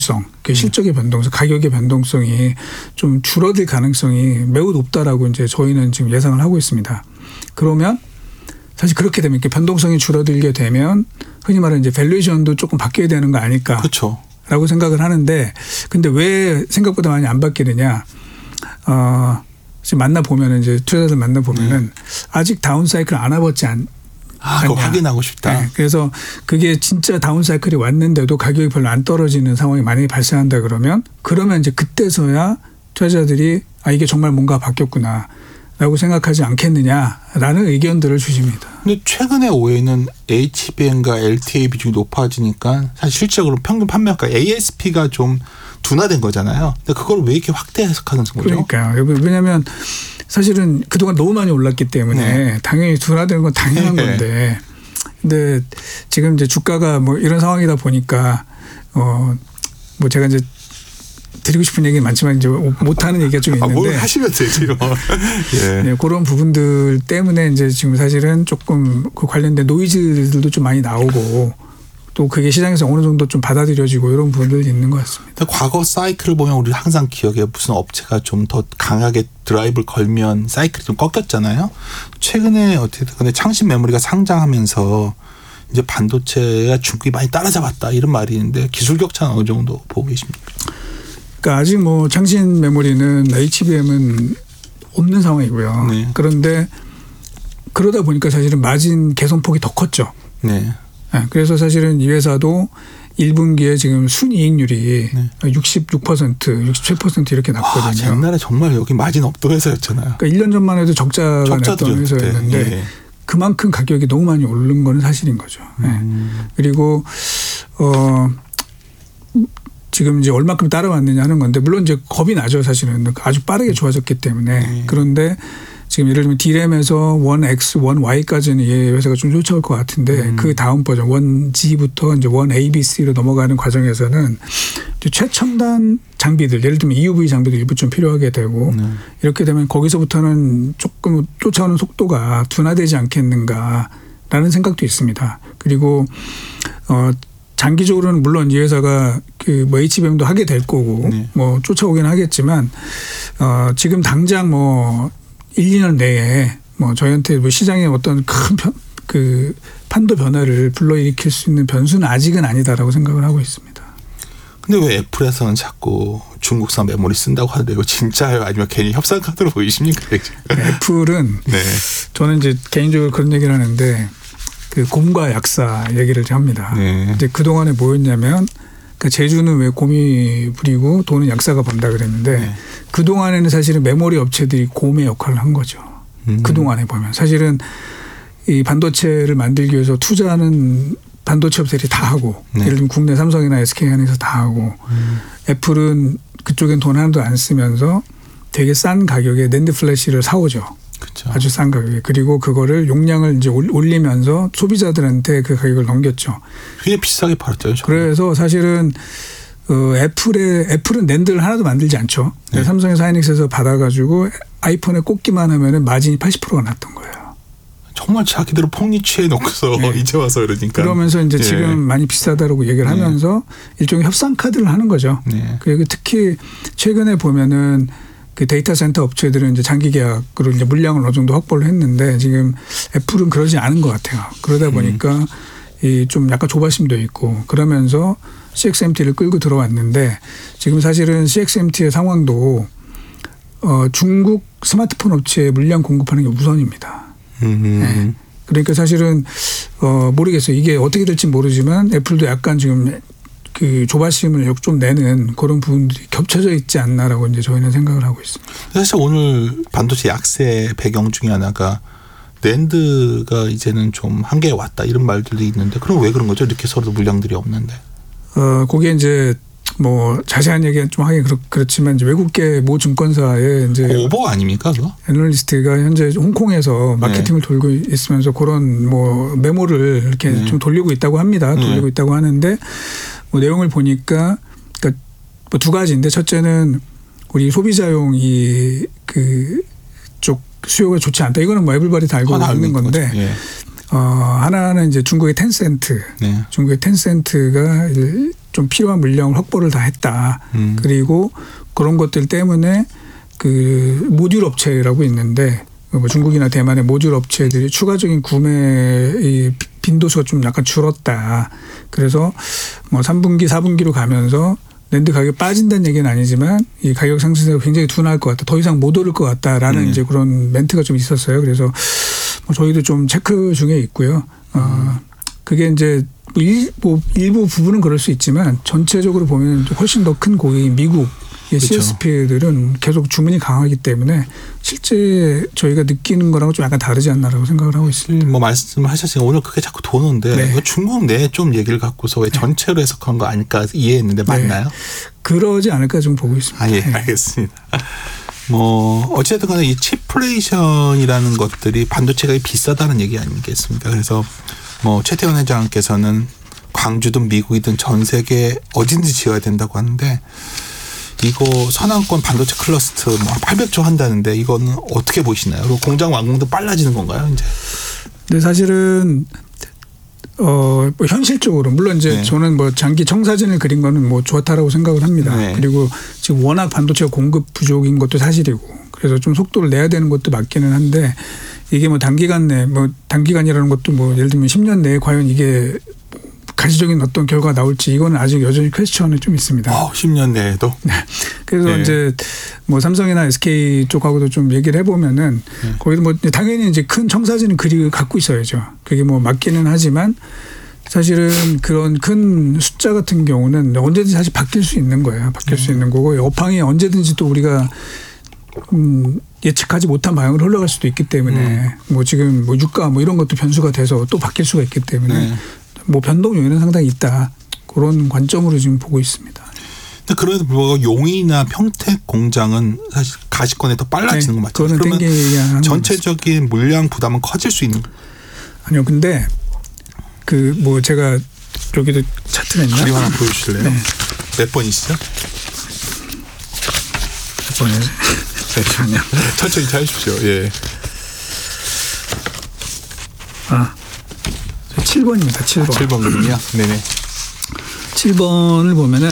그 실적의 변동성, 가격의 변동성이 좀 줄어들 가능성이 매우 높다라고 이제 저희는 지금 예상을 하고 있습니다. 그러면 사실 그렇게 되면 이렇게 변동성이 줄어들게 되면 흔히 말하는 이제 밸류에이션도 조금 바뀌어야 되는 거 아닐까? 그렇죠. 라고 생각을 하는데 근데 왜 생각보다 많이 안 바뀌느냐? 지금 만나보면은 이제 투자자들 만나보면은 아직 다운 사이클 안 와봤지 그거 확인하고 싶다. 네. 그래서 그게 진짜 다운 사이클이 왔는데도 가격이 별로 안 떨어지는 상황이 만약에 발생한다 그러면 이제 그때서야 투자자들이 이게 정말 뭔가 바뀌었구나. 라고 생각하지 않겠느냐라는 의견들을 주십니다. 근데 최근에 오해는 HBM과 LTA 비중이 높아지니까 사실 실질적으로 평균 판매가 ASP가 좀 둔화된 거잖아요. 근데 그걸 왜 이렇게 확대 해석하는 거죠? 그러니까요. 왜냐하면 사실은 그동안 너무 많이 올랐기 때문에 당연히 둔화되는 건 당연한 건데 근데 지금 이제 주가가 뭐 이런 상황이다 보니까 뭐 제가 이제 드리고 싶은 얘기 많지만 이제 못하는 얘기가 좀 있는데. 뭘 하시면 되지요. 예. 네, 그런 부분들 때문에 이제 지금 사실은 조금 그 관련된 노이즈들도 좀 많이 나오고 또 그게 시장에서 어느 정도 좀 받아들여지고 이런 부분들이 있는 것 같습니다. 과거 사이클을 보면 우리 항상 기억에 무슨 업체가 좀 더 강하게 드라이브를 걸면 사이클이 좀 꺾였잖아요. 최근에 어떻게 창신 메모리가 상장하면서 이제 반도체가 중국이 많이 따라잡았다 이런 말이 있는데 기술 격차는 어느 정도 보고 계십니까? 그러니까 아직 뭐 창신 메모리는 HBM은 없는 상황이고요. 네. 그런데 그러다 보니까 사실은 마진 개선폭이 더 컸죠. 네. 그래서 사실은 이 회사도 1분기에 지금 순이익률이 66%, 67% 이렇게 났거든요. 옛날에 정말 여기 마진 없던 회사였잖아요. 그러니까 1년 전만 해도 적자가 났던 회사였는데 예. 그만큼 가격이 너무 많이 오른 건 사실인 거죠. 그리고 지금 이제 얼마큼 따라왔느냐 하는 건데 물론 이제 겁이 나죠 사실은 아주 빠르게 좋아졌기 때문에 그런데 지금 예를 들면 D램에서 1X, 1Y까지는 이 회사가 좀 쫓아올 것 같은데 그 다음 버전 1G부터 이제 1ABC로 넘어가는 과정에서는 이제 최첨단 장비들 예를 들면 EUV 장비도 일부 좀 필요하게 되고 이렇게 되면 거기서부터는 조금 쫓아오는 속도가 둔화되지 않겠는가라는 생각도 있습니다. 그리고 장기적으로는 물론 이 회사가 그 뭐 HBM도 하게 될 거고 뭐 쫓아오긴 하겠지만 지금 당장 뭐 1, 2년 내에 뭐 저희한테 뭐 시장에 어떤 큰 그 판도 변화를 불러일으킬 수 있는 변수는 아직은 아니다라고 생각을 하고 있습니다. 근데 왜 애플에서는 자꾸 중국산 메모리 쓴다고 하는데 이거 진짜예요? 아니면 괜히 협상 카드로 보이십니까? 애플은 저는 이제 개인적으로 그런 얘기를 하는데 그 곰과 약사 얘기를 합니다. 근데 그동안에 뭐였냐면 그러니까 제주는 왜 곰이 부리고 돈은 약사가 번다 그랬는데 그동안에는 사실은 메모리 업체들이 곰의 역할을 한 거죠. 그동안에 보면 사실은 이 반도체를 만들기 위해서 투자하는 반도체 업체들이 다 하고 예를 들면 국내 삼성이나 SK 안에서 다 하고 애플은 그쪽엔 돈 하나도 안 쓰면서 되게 싼 가격에 낸드 플래시를 사오죠. 그렇죠. 아주 싼 가격에. 그리고 그거를 용량을 이제 올리면서 소비자들한테 그 가격을 넘겼죠. 굉장히 비싸게 팔았죠. 그래서 사실은 애플은 낸드를 하나도 만들지 않죠. 삼성에서 하이닉스에서 받아가지고 아이폰에 꽂기만 하면은 마진이 80%가 났던 거예요. 정말 자기들을 폭리취해 놓고서 이제 와서 이러니까. 그러면서 이제 지금 많이 비싸다라고 얘기를 하면서 일종의 협상 카드를 하는 거죠. 그리고 특히 최근에 보면은 그 데이터 센터 업체들은 이제 장기 계약으로 이제 물량을 어느 정도 확보를 했는데 지금 애플은 그러지 않은 것 같아요. 그러다 보니까 이 좀 약간 조바심도 있고 그러면서 CXMT를 끌고 들어왔는데 지금 사실은 CXMT의 상황도 중국 스마트폰 업체에 물량 공급하는 게 우선입니다. 네. 그러니까 사실은 모르겠어요. 이게 어떻게 될지 모르지만 애플도 약간 지금 그 조바심을 좀 내는 그런 부분들이 겹쳐져 있지 않나라고 이제 저희는 생각을 하고 있습니다. 사실 오늘 반도체 약세 배경 중에 하나가 낸드가 이제는 좀 한계에 왔다 이런 말들이 있는데 그럼 왜 그런 거죠? 이렇게 서로 물량들이 없는데. 거기에 이제 뭐 자세한 얘기는 좀 하긴 그렇지만 이제 외국계 모 증권사의 이제 오버 아닙니까 그거? 애널리스트가 현재 홍콩에서 마케팅을 돌고 있으면서 그런 뭐 메모를 이렇게 좀 돌리고 있다고 합니다. 돌리고 있다고 하는데 뭐 내용을 보니까 그러니까 뭐 두 가지인데 첫째는 우리 소비자용 이 그쪽 수요가 좋지 않다. 이거는 뭐 에블바리 다 알고 있는 건데 하나는 이제 중국의 텐센트, 네. 중국의 텐센트가 좀 필요한 물량을 확보를 다 했다. 그리고 그런 것들 때문에 그 모듈 업체라고 있는데 뭐 중국이나 대만의 모듈 업체들이 추가적인 구매 빈도수가 좀 약간 줄었다. 그래서 뭐 3분기, 4분기로 가면서 낸드 가격이 빠진다는 얘기는 아니지만 이 가격 상승세가 굉장히 둔화할 것 같다. 더 이상 못 오를 것 같다라는 이제 그런 멘트가 좀 있었어요. 그래서 뭐 저희도 좀 체크 중에 있고요. 그게 이제 일부 부분은 그럴 수 있지만 전체적으로 보면 훨씬 더 큰 고객인 미국 CSP들은 계속 주문이 강하기 때문에 실제 저희가 느끼는 거랑은 좀 약간 다르지 않나라고 생각을 하고 있습니다. 뭐 말씀하셨으니까 오늘 그게 자꾸 도는데 네. 중국 내에 좀 얘기를 갖고서 왜 전체로 해석한 거 아닐까 이해했는데 맞나요? 네. 그러지 않을까 좀 보고 있습니다. 예, 알겠습니다. 뭐 어쨌든 간에 이 치플레이션이라는 것들이 반도체가 비싸다는 얘기 아니겠습니까? 그래서 뭐 최태원 회장께서는 광주든 미국이든 전 세계 어딘지 지어야 된다고 하는데 이거 서남권 반도체 클러스터 뭐 800조 한다는데 이거는 어떻게 보시나요? 그리고 공장 완공도 빨라지는 건가요, 이제? 네, 사실은 뭐 현실적으로 물론 이제 네. 저는 뭐 장기 청사진을 그린 거는 뭐 좋다라고 생각을 합니다. 네. 그리고 지금 워낙 반도체가 공급 부족인 것도 사실이고 그래서 좀 속도를 내야 되는 것도 맞기는 한데 이게 뭐 단기간 내 뭐 단기간이라는 것도 뭐 예를 들면 10년 내에 과연 이게 가시적인 어떤 결과가 나올지 이거는 아직 여전히 퀘스천이 좀 있습니다. 10년 내에도? 네. 그래서 네. 이제 뭐 삼성이나 SK 쪽하고도 좀 얘기를 해보면은 거기도 뭐 당연히 이제 큰 청사진은 갖고 있어야죠. 그게 뭐 맞기는 하지만 사실은 그런 큰 숫자 같은 경우는 언제든지 사실 바뀔 수 있는 거예요. 바뀔 수 있는 거고 업황이 언제든지 또 우리가 예측하지 못한 방향으로 흘러갈 수도 있기 때문에 뭐 지금 뭐 유가 뭐 이런 것도 변수가 돼서 또 바뀔 수가 있기 때문에 뭐 변동 요인은 상당히 있다. 그런 관점으로 지금 보고 있습니다. 근데 그래도 뭐 용인이나 평택 공장은 사실 가시권에 더 빨라지는 거 맞죠? 그러면 전체적인 물량 부담은 커질 수 있는? 아니요. 근데 그 뭐 제가 여기도 차트가 있나? 그림 하나 보여주실래요? 네. 몇 번이시죠? 몇 번이지? 잠시만요. 천천히 하십시오. 예. 7번입니다. 7번. 7번이군요. 네네. 7번을 보면은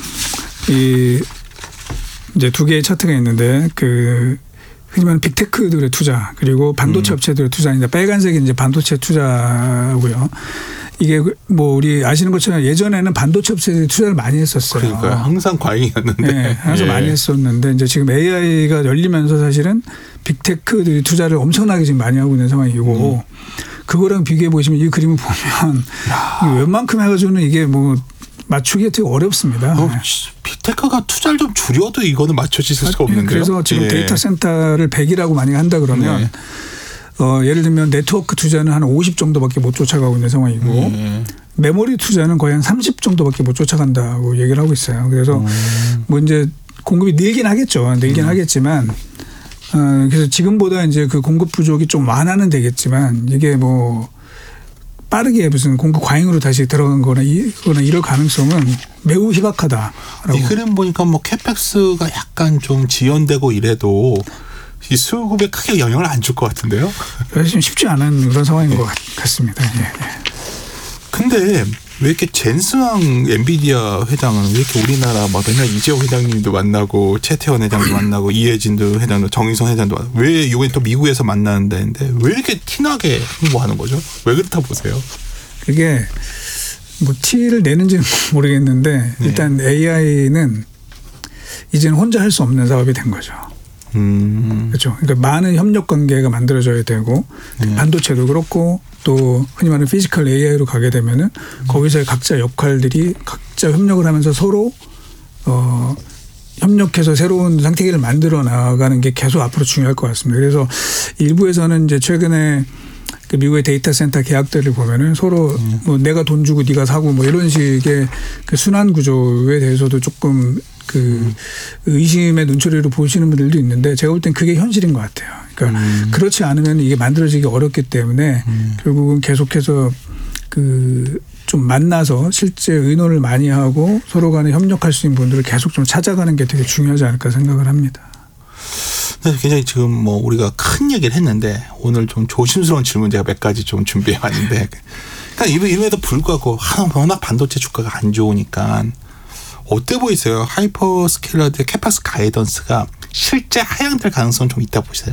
이제 두 개의 차트가 있는데 흔히 말하는 빅테크들의 투자 그리고 반도체 업체들의 투자인데 빨간색이 이제 반도체 투자고요. 이게 뭐 우리 아시는 것처럼 예전에는 반도체 업체들이 투자를 많이 했었어요. 그러니까 항상 과잉이었는데. 네, 항상 많이 했었는데 이제 지금 AI가 열리면서 사실은 빅테크들이 투자를 엄청나게 지금 많이 하고 있는 상황이고 그거랑 비교해 보시면 이 그림을 보면 웬만큼 해가지고는 이게 뭐 맞추기가 되게 어렵습니다. 빅테크가 투자를 좀 줄여도 이거는 맞춰질 수가 없는데요. 그래서 지금 데이터 센터를 100이라고 만약에 한다 그러면 예를 들면 네트워크 투자는 한 50 정도밖에 못 쫓아가고 있는 상황이고 메모리 투자는 거의 한 30 정도밖에 못 쫓아간다고 얘기를 하고 있어요. 그래서 뭐 이제 공급이 늘긴 하겠죠. 늘긴 하겠지만 그래서 지금보다 이제 그 공급 부족이 좀 완화는 되겠지만 이게 뭐 빠르게 무슨 공급 과잉으로 다시 들어간 거나 이럴 가능성은 매우 희박하다라고. 이 그림 보니까 뭐 캐펙스가 약간 좀 지연되고 이래도 이 수급에 크게 영향을 안 줄 것 같은데요. 좀 쉽지 않은 그런 상황인 것 같습니다. 예. 근데 왜 이렇게 젠스왕 엔비디아 회장은 왜 이렇게 우리나라 막 맨날 이재호 회장님도 만나고 최태원 회장도 만나고 이해진도 회장도 정의성 회장도 왜 이번에 또 미국에서 만나는데 왜 이렇게 티나게 홍보하는 거죠? 왜 그렇다 보세요? 그게 뭐 티를 내는지는 모르겠는데 일단 AI는 이제는 혼자 할 수 없는 사업이 된 거죠. 그렇죠. 그러니까 많은 협력 관계가 만들어져야 되고 반도체도 그렇고 또 흔히 말하는 피지컬 AI로 가게 되면은 거기서의 각자 역할들이 각자 협력을 하면서 서로 협력해서 새로운 생태계를 만들어 나가는 게 계속 앞으로 중요할 것 같습니다. 그래서 일부에서는 이제 최근에 그 미국의 데이터 센터 계약들을 보면은 서로 뭐 내가 돈 주고 네가 사고 뭐 이런 식의 그 순환 구조에 대해서도 조금 그 의심의 눈초리로 보시는 분들도 있는데 제가 볼 땐 그게 현실인 것 같아요. 그러니까 그렇지 않으면 이게 만들어지기 어렵기 때문에 결국은 계속해서 그 좀 만나서 실제 의논을 많이 하고 서로 간에 협력할 수 있는 분들을 계속 좀 찾아가는 게 되게 중요하지 않을까 생각을 합니다. 그래서 굉장히 지금 뭐 우리가 큰 얘기를 했는데 오늘 좀 조심스러운 질문 제가 몇 가지 좀 준비해 왔는데 그러니까 이름에도 불구하고 워낙 반도체 주가가 안 좋으니까 어때 보이세요? 하이퍼스케일러들의 캐파스 가이던스가 실제 하향될 가능성은 좀 있다 보세요?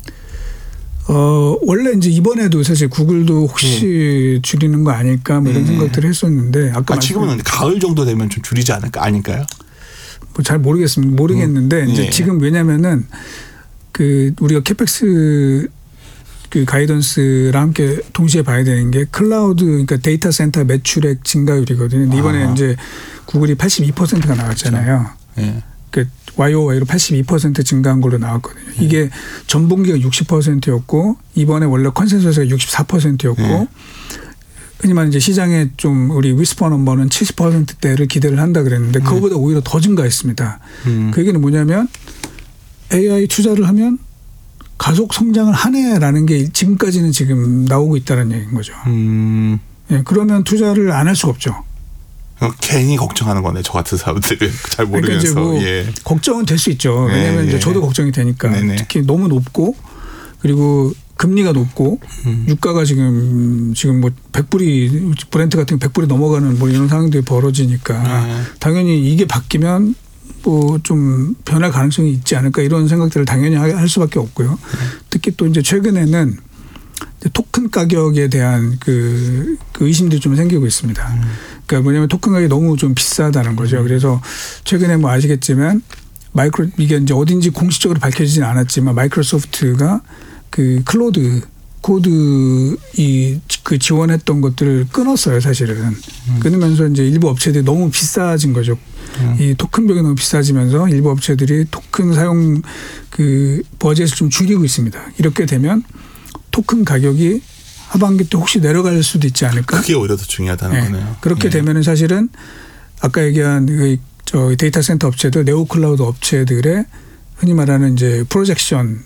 원래 이제 이번에도 사실 구글도 혹시 줄이는 거 아닐까 뭐 이런 생각들을 했었는데 아까 지금은 가을 정도 되면 좀 줄이지 않을까 아닐까요? 뭐 잘 모르겠는데 이제 지금 왜냐면은 그 우리가 캐펙스 그 가이던스랑 함께 동시에 봐야 되는 게 클라우드 그러니까 데이터 센터 매출액 증가율이거든요. 이번에 이제 구글이 82%가 나왔잖아요. 네. 그 YOY로 82% 증가한 걸로 나왔거든요. 이게 전분기가 60%였고 이번에 원래 컨센서스가 64%였고 흔히 말하는 이제 시장에 좀 우리 위스퍼 넘버는 70%대를 기대를 한다 그랬는데 그거보다 오히려 더 증가했습니다. 그 얘기는 뭐냐면 AI 투자를 하면 가속 성장을 하네라는 게 지금까지는 지금 나오고 있다는 얘기인 거죠. 예, 그러면 투자를 안 할 수가 없죠. 괜히 걱정하는 거네. 저 같은 사람들은 잘 모르면서. 그러니까 이제 뭐 걱정은 될 수 있죠. 왜냐하면 이제 저도 걱정이 되니까. 특히 너무 높고 그리고 금리가 높고 유가가 지금 뭐 100불이 브렌트 같은 게 100불이 넘어가는 뭐 이런 상황들이 벌어지니까 당연히 이게 바뀌면 뭐 좀 변할 가능성이 있지 않을까 이런 생각들을 당연히 할 수밖에 없고요. 특히 또 이제 최근에는 토큰 가격에 대한 그 의심들이 좀 생기고 있습니다. 그러니까 뭐냐면 토큰 가격이 너무 좀 비싸다는 거죠. 그래서 최근에 뭐 아시겠지만 이게 이제 어딘지 공식적으로 밝혀지진 않았지만 마이크로소프트가 그 클로드 코드 그 지원했던 것들을 끊었어요, 사실은. 끊으면서 이제 일부 업체들이 너무 비싸진 거죠. 이 토큰 비용이 너무 비싸지면서 일부 업체들이 토큰 사용 그 버젯을 좀 줄이고 있습니다. 이렇게 되면 토큰 가격이 하반기 때 혹시 내려갈 수도 있지 않을까? 그게 오히려 더 중요하다는 거네요. 그렇게 되면은 사실은 아까 얘기한 저 데이터 센터 업체들, 네오클라우드 업체들의 흔히 말하는 이제 프로젝션,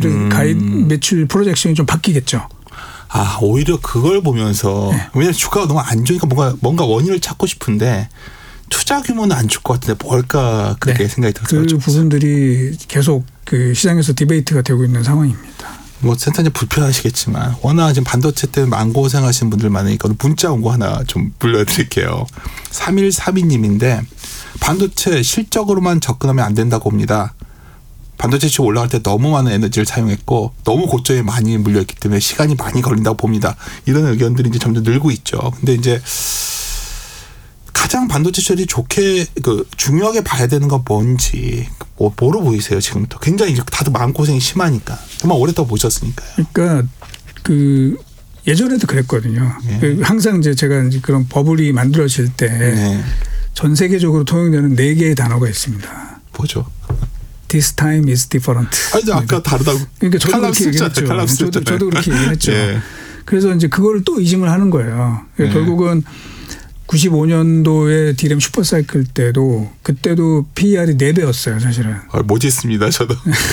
매출 프로젝션이 좀 바뀌겠죠. 아, 오히려 그걸 보면서 왜냐하면 주가가 너무 안 좋으니까 뭔가 원인을 찾고 싶은데 투자 규모는 안 줄 것 같은데 뭘까 그렇게 생각이 들어서 그 부분들이 계속 그 시장에서 디베이트가 되고 있는 상황입니다. 뭐 센터님 불편하시겠지만 워낙 지금 반도체 때문에 마음고생하시는 분들 많으니까 문자 온 거 하나 좀 불러드릴게요. 3132님인데 반도체 실적으로만 접근하면 안 된다고 봅니다. 반도체 시장 올라갈 때 너무 많은 에너지를 사용했고 너무 고점에 많이 물려있기 때문에 시간이 많이 걸린다고 봅니다. 이런 의견들이 이제 점점 늘고 있죠. 근데 이제 가장 반도체 시절이 좋게 중요하게 봐야 되는 건 뭔지 뭐로 보이세요 지금부터? 굉장히 다들 마음고생이 심하니까 정말 오랫동안 보셨으니까요. 그러니까 그 예전에도 그랬거든요. 항상 이제 제가 이제 그런 버블이 만들어질 때 전 세계적으로 통용되는 4개의 단어가 있습니다. 뭐죠? This time is different. 아니 아까 다르다고. 그러니까 저도 그렇게 얘기했죠. 저도 그렇게 얘기했죠. 그래서 이제 그걸 또 의심을 하는 거예요. 결국은 95년도에 디램 슈퍼사이클 때도 그때도 PER이 4배였어요, 사실은. 멋있습니다, 저도.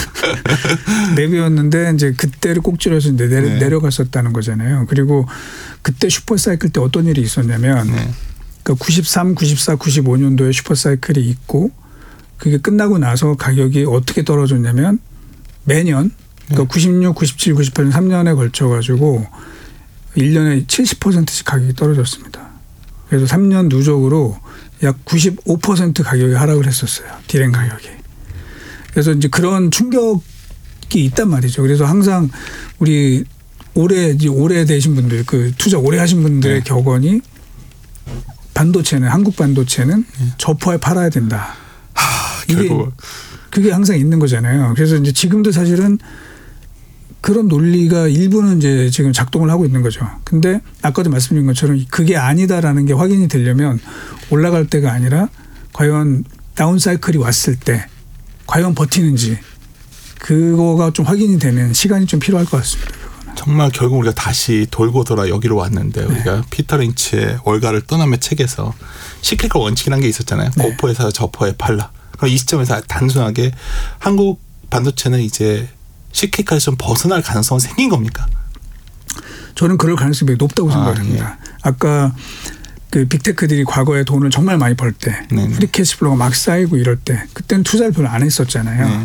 4배였는데 이제 그때를 꼭지러서 내려갔었다는 거잖아요. 그리고 그때 슈퍼사이클 때 어떤 일이 있었냐면 그러니까 93, 94, 95년도에 슈퍼사이클이 있고 그게 끝나고 나서 가격이 어떻게 떨어졌냐면 매년 그러니까 96, 97, 98년 3년에 걸쳐 가지고 1년에 70%씩 가격이 떨어졌습니다. 그래서 3년 누적으로 약 95% 가격이 하락을 했었어요. 디램 가격이. 그래서 이제 그런 충격이 있단 말이죠. 그래서 항상 우리 오래 되신 분들, 그 투자 오래 하신 분들의 격언이 한국 반도체는 저포에 팔아야 된다. 그게 항상 있는 거잖아요. 그래서 이제 지금도 사실은 그런 논리가 일부는 이제 지금 작동을 하고 있는 거죠. 근데 아까도 말씀드린 것처럼 그게 아니다라는 게 확인이 되려면 올라갈 때가 아니라 과연 다운 사이클이 왔을 때 과연 버티는지 그거가 좀 확인이 되면 시간이 좀 필요할 것 같습니다. 그거는. 정말 결국 우리가 다시 돌고 돌아 여기로 왔는데 우리가 피터 린치의 월가를 떠남의 책에서 시클리컬 원칙이라는 게 있었잖아요. 고포에서 저포에 팔라. 그럼 이 시점에서 단순하게 한국 반도체는 이제 시클리컬에서 좀 벗어날 가능성은 생긴 겁니까? 저는 그럴 가능성이 매우 높다고 생각합니다. 아까 그 빅테크들이 과거에 돈을 정말 많이 벌 때 프리 캐시플로우가 막 쌓이고 이럴 때 그때는 투자를 별로 안 했었잖아요.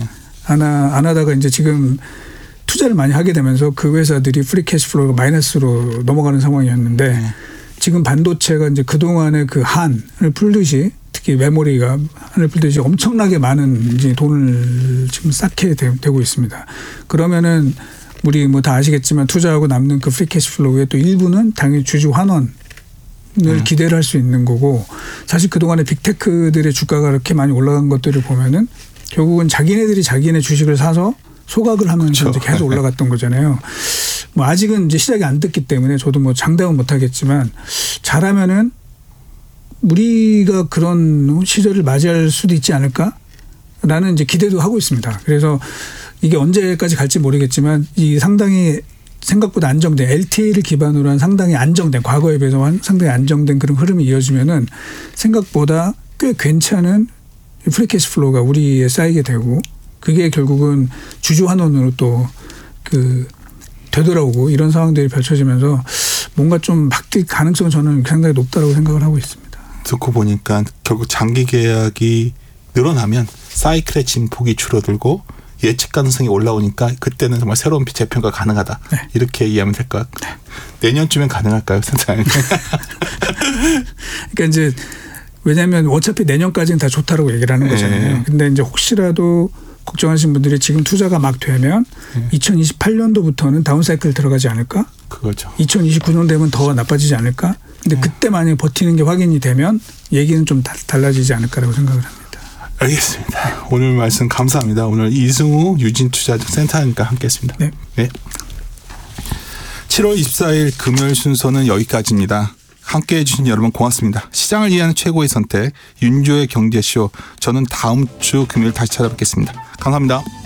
안 하다가 이제 지금 투자를 많이 하게 되면서 그 회사들이 프리 캐시플로우가 마이너스로 넘어가는 상황이었는데 지금 반도체가 이제 그동안의 그 한을 풀듯이 특히 메모리가 한을 풀듯이 엄청나게 많은 이제 돈을 지금 쌓게 되고 있습니다. 그러면은 우리 뭐 다 아시겠지만 투자하고 남는 그 프리 캐시플로우의 또 일부는 당연히 주주 환원을 기대를 할 수 있는 거고 사실 그동안에 빅테크들의 주가가 그렇게 많이 올라간 것들을 보면은 결국은 자기네들이 자기네 주식을 사서 소각을 하면서 그렇죠. 이제 계속 올라갔던 거잖아요. 뭐 아직은 이제 시작이 안 됐기 때문에 저도 뭐 장담은 못 하겠지만 잘하면은 우리가 그런 시절을 맞이할 수도 있지 않을까라는 이제 기대도 하고 있습니다. 그래서 이게 언제까지 갈지 모르겠지만 이 상당히 생각보다 안정된 LTA를 기반으로 한 상당히 안정된 과거에 비해서 상당히 안정된 그런 흐름이 이어지면은 생각보다 꽤 괜찮은 프리 캐시 플로우가 우리에 쌓이게 되고 그게 결국은 주주 환원으로 또 그 되돌아오고 이런 상황들이 펼쳐지면서 뭔가 좀 바뀔 가능성은 저는 상당히 높다고 생각을 하고 있습니다. 듣고 보니까 결국 장기 계약이 늘어나면 사이클의 진폭이 줄어들고 예측 가능성이 올라오니까 그때는 정말 새로운 재평가 가능하다. 네. 이렇게 이해하면 될 것 같아요. 네. 내년쯤엔 가능할까요, 선생님? 그러니까 이제 왜냐하면 어차피 내년까지는 다 좋다라고 얘기를 하는 거잖아요. 근데 이제 혹시라도 걱정하시는 분들이 지금 투자가 막 되면 2028년도부터는 다운사이클 들어가지 않을까? 그거죠. 2029년 되면 더 나빠지지 않을까? 근데 그때 만약에 버티는 게 확인이 되면 얘기는 좀 달라지지 않을까라고 생각을 합니다. 알겠습니다. 오늘 말씀 감사합니다. 오늘 이승우 유진투자센터장님과 함께했습니다. 네. 네. 7월 24일 금요일 순서는 여기까지입니다. 함께해 주신 여러분 고맙습니다. 시장을 이해하는 최고의 선택 윤조의 경제쇼. 저는 다음 주 금요일 다시 찾아뵙겠습니다. 감사합니다.